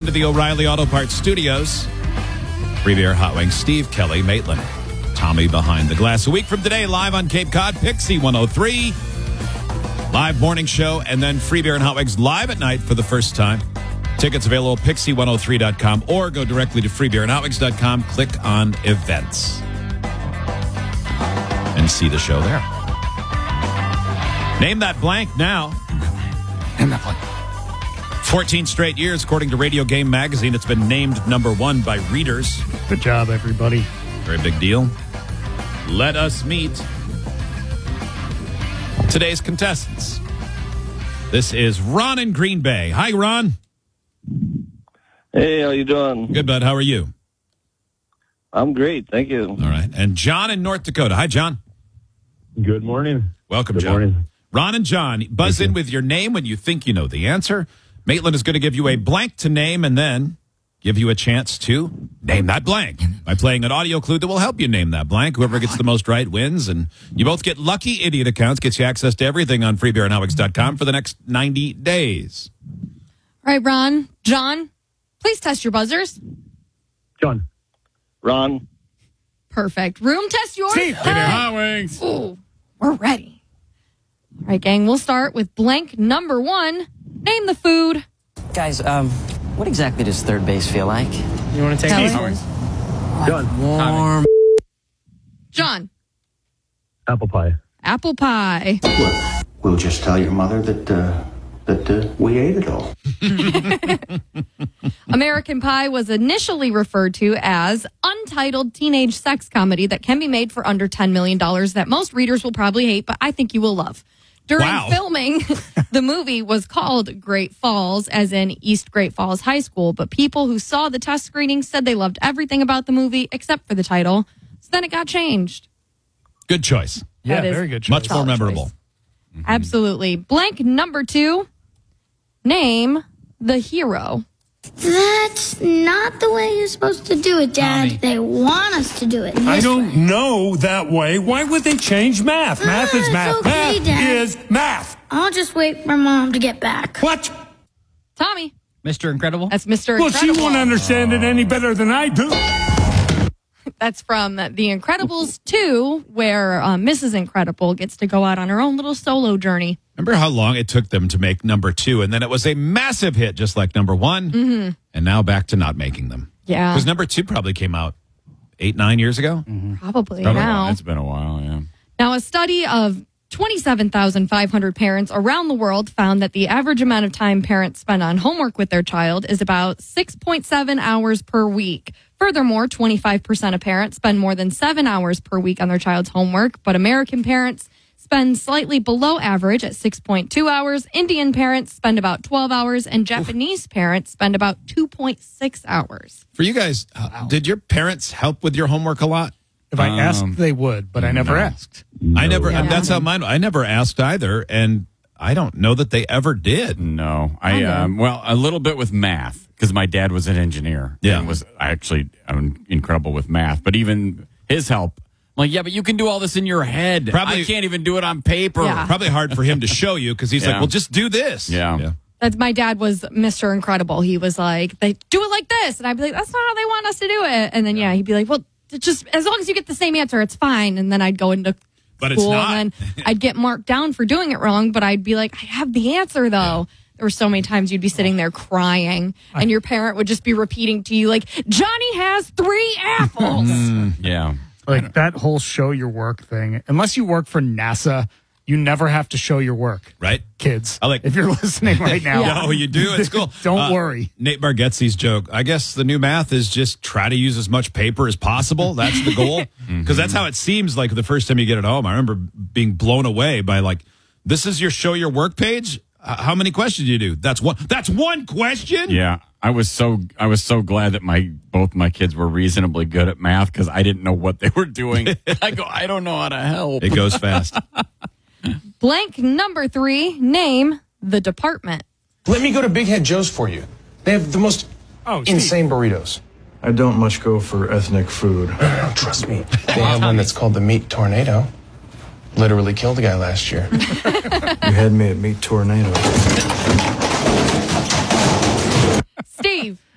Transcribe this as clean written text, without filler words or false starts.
into the O'Reilly Auto Parts Studios. Free Beer Hot Wings, Steve, Kelly, Maitland, Tommy behind the glass. A week from today, live on Cape Cod, Pixie 103. Live morning show, and then Free Beer and Hot Wings live at night for the first time. Tickets available at pixie103.com or go directly to freebeerandhotwings.com. Click on events and see the show there. Name that blank now. Name that blank. 14 straight years, according to Radio Game Magazine, it's been named number one by readers. Good job, everybody. Very big deal. Let us meet today's contestants. This is Ron in Green Bay. Hi, Ron. Hey, how you doing? Good, bud. How are you? I'm great, thank you. All right. And John in North Dakota. Hi, John. Good morning. Welcome, Good John. morning. Ron and John, buzz in with your name when you think you know the answer. Maitland is going to give you a blank to name and then give you a chance to name that blank by playing an audio clue that will help you name that blank. Whoever gets the most right wins, and you both get lucky idiot accounts, gets you access to everything on freebeerandhotwings.com for the next 90 days. All right, Ron, John, please test your buzzers. John. Ron. Perfect. Room test yours. Steve, Hot Wings. Ooh, we're ready. All right, gang, we'll start with blank number one. Name the food. Guys, what exactly does third base feel like? You want to take Kelly? these? John. Warm. John. Apple pie. Apple pie. We'll just tell your mother that we ate it all. American Pie was initially referred to as untitled teenage sex comedy that can be made for under $10 million that most readers will probably hate, but I think you will love. During filming, the movie was called Great Falls, as in East Great Falls High School, but people who saw the test screening said they loved everything about the movie except for the title, so then it got changed. Good choice. Yeah, That is very good choice. Much more Solid memorable. choice. Absolutely. Blank number two. Name the hero. That's not the way you're supposed to do it, Dad. Tommy. They want us to do it this I don't way. know that way. Why would they change math? Math is it's math. okay, math Dad. is math. I'll just wait for Mom to get back. What? Tommy. Mr. Incredible. That's Mr. Well, Incredible. she won't understand it any better than I do. That's from The Incredibles 2, where Mrs. Incredible gets to go out on her own little solo journey. Remember how long it took them to make number two, and then it was a massive hit, just like number one, and now back to not making them. Yeah. Because number two probably came out 8-9 years ago. Probably now. It's been a while, yeah. Now, a study of 27,500 parents around the world found that the average amount of time parents spend on homework with their child is about 6.7 hours per week. Furthermore, 25% of parents spend more than 7 hours per week on their child's homework, but American parents spend slightly below average at 6.2 hours. Indian parents spend about 12 hours, and Japanese parents spend about 2.6 hours. For you guys, did your parents help with your homework a lot? If I asked, they would, but I never asked. I never. Yeah. That's how mine. I never asked either, and I don't know that they ever did. No. Well, a little bit with math, because my dad was an engineer. Yeah. And I'm incredible with math. But even his help, I'm like, yeah, but you can do all this in your head. Probably- I can't even do it on paper. Yeah. Probably hard for him to show you because he's like, Yeah. well, just do this. Yeah. That's my dad was Mr. Incredible. He was like, they do it like this. And I'd be like, that's not how they want us to do it. And then, he'd be like, well, just as long as you get the same answer, it's fine. And then I'd go into But it's school not. and then I'd get marked down for doing it wrong. But I'd be like, I have the answer, though. There were so many times you'd be sitting there crying and your parent would just be repeating to you, like, Johnny has 3 apples. Yeah. Like that whole show your work thing. Unless you work for NASA, you never have to show your work. Right? Kids. I like- if you're listening right now. Yeah. No, you do. It's cool. Don't worry. Nate Bargatze's joke. I guess the new math is just try to use as much paper as possible. That's the goal. Because that's how it seems like the first time you get it home. I remember being blown away by like, this is your show your work page? How many questions do you do? That's one question? Yeah. I was so glad that both my kids were reasonably good at math because I didn't know what they were doing. I don't know how to help. It goes fast. Blank number 3, name the department. Let me go to Big Head Joe's for you. They have the most insane burritos. I don't much go for ethnic food. Trust me. They have one that's called the Meat Tornado. Literally killed a guy last year. You had me at Meat Tornado. Steve.